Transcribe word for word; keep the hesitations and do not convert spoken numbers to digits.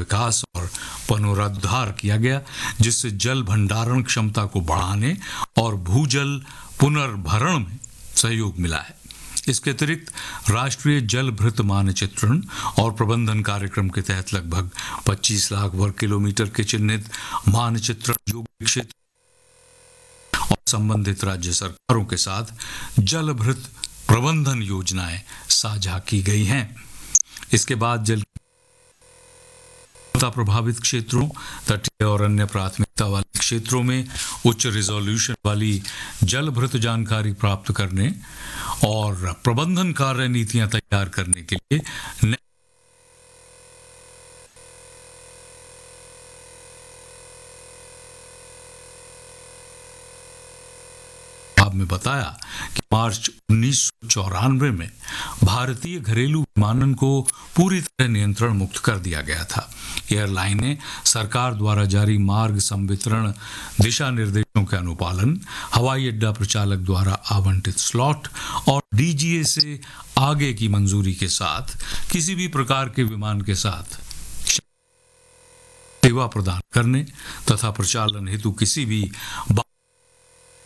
विकास और पुनरुद्धार किया गया, जिससे जल भंडारण क्षमता को बढ़ाने और भूजल पुनर्भरण में सहयोग मिला है। इसके अतिरिक्त राष्ट्रीय जल भृत मानचित्रण और प्रबंधन कार्यक्रम के तहत लगभग पच्चीस लाख वर्ग किलोमीटर के चिन्हित मानचित्रण योग्य क्षेत्र और संबंधित राज्य सरकारों के साथ जल भृत प्रबंधन योजनाएं साझा की गई हैं। इसके बाद जल प्रभावित क्षेत्रों, तटीय और अन्य प्राथमिकता वाले क्षेत्रों में उच्च रिजोल्यूशन वाली जल भृत जानकारी प्राप्त करने और प्रबंधन कार्य नीतियां तैयार करने के लिए में बताया कि मार्च उन्नीस सौ चौरानवे में भारतीय घरेलू विमानन को पूरी तरह नियंत्रण मुक्त कर दिया गया था। एयरलाइनें सरकार द्वारा जारी मार्ग संवितरण दिशा निर्देशों के अनुपालन, हवाई अड्डा प्रचालक द्वारा आवंटित स्लॉट और डीजीए से आगे की मंजूरी के साथ किसी भी प्रकार के विमान के साथ सेवा प्रदान करने तथा प्रचालन हेतु किसी भी